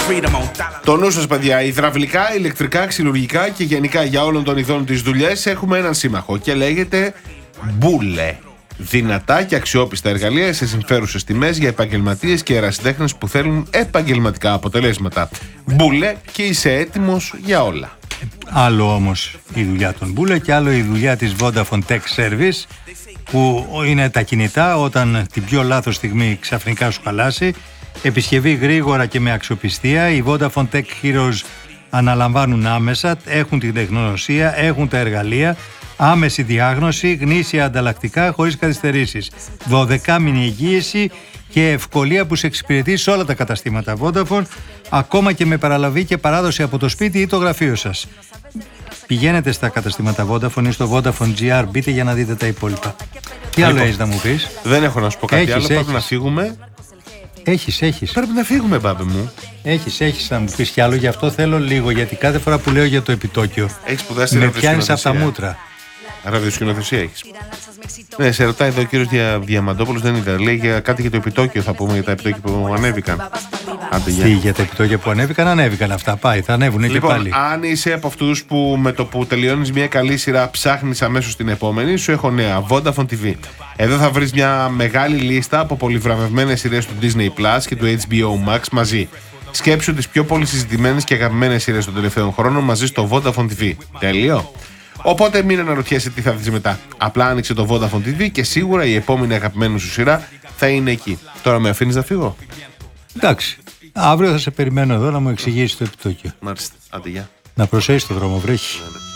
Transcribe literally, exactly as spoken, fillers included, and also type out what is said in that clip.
Το νου σας, παιδιά, υδραυλικά, ηλεκτρικά, ξυλουργικά και γενικά για όλων των ειδών τις δουλειές έχουμε έναν σύμμαχο και λέγεται Μπούλε. Δυνατά και αξιόπιστα εργαλεία σε συμφέρουσες τιμές για επαγγελματίες και ερασιτέχνες που θέλουν επαγγελματικά αποτελέσματα. Μπούλε και είσαι έτοιμος για όλα. Άλλο όμως η δουλειά των Μπούλε και άλλο η δουλειά της Vodafone Tech Service, που είναι τα κινητά όταν την πιο λάθος στιγμή ξαφνικά σου χαλάσει. Επισκευή γρήγορα και με αξιοπιστία. Οι Vodafone Tech Heroes αναλαμβάνουν άμεσα, έχουν την τεχνογνωσία, έχουν τα εργαλεία, άμεση διάγνωση, γνήσια ανταλλακτικά χωρίς καθυστερήσεις, δωδεκάμηνη εγγύηση και ευκολία που σε εξυπηρετεί σε όλα τα καταστήματα Vodafone, ακόμα και με παραλαβή και παράδοση από το σπίτι ή το γραφείο σας. Πηγαίνετε στα καταστήματα Vodafone ή στο Vodafone τζι αρ, μπείτε για να δείτε τα υπόλοιπα. Τι άλλο έχεις να μου πεις? Δεν έχω να σου πω κάτι έχεις, άλλο, έχεις. πρέπει να φύγουμε. Έχεις, έχεις. Πρέπει να φύγουμε, μπάμπη μου. Έχεις, έχεις να μου πεις κι άλλο, γι' αυτό θέλω λίγο, γιατί κάθε φορά που λέω για το επιτόκιο έχεις σπουδάσει με πιάνεις από τα μούτρα. Ραδιοσκηνοθεσία έχεις. Ναι, σε ρωτάει εδώ ο κύριος Δια, Διαμαντόπουλος, δεν είδα. Λέει για κάτι για το επιτόκιο, θα πούμε, για τα επιτόκια που ανέβηκαν. Άντε, για. Τι για τα επιτόκια που ανέβηκαν, ανέβηκαν αυτά. Πάει, θα ανέβουν λοιπόν, και πάλι. Αν είσαι από αυτούς που με το που τελειώνεις μια καλή σειρά ψάχνεις αμέσως την επόμενη, σου έχω νέα. Vodafone τι βι. Εδώ θα βρεις μια μεγάλη λίστα από πολυβραβευμένες σειρές του Disney Plus και του έιτς μπι ο Max μαζί. Σκέψου τις πιο πολύ συζητημένες και αγαπημένες σειρές των τελευταίων χρόνων μαζί στο Vodafone τι βι. Τέλειο. Οπότε μην αναρωτιέσαι τι θα δεις μετά. Απλά άνοιξε το Vodafone τι βι και σίγουρα η επόμενη αγαπημένη σου σειρά θα είναι εκεί. Τώρα με αφήνεις να φύγω? Εντάξει. Αύριο θα σε περιμένω εδώ να μου εξηγήσεις το επιτόκιο. Μάλιστα. Άντε, γεια. Να προσέχεις το δρόμο, βρέχει. Ναι, ναι.